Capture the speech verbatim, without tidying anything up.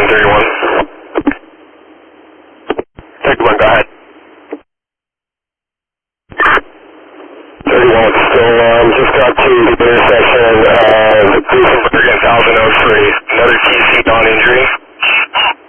Engine thirty-one. thirty-one, go ahead. thirty-one, still um, just got to the intersection. Uh,